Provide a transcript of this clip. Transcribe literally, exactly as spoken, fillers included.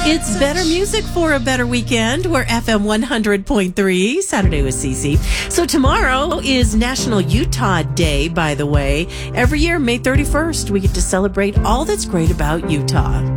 It's better music for a better weekend. We're F M one hundred point three, Saturday with Cece. So tomorrow is National Utah Day, by the way. Every year, May thirty-first, we get to celebrate all that's great about Utah.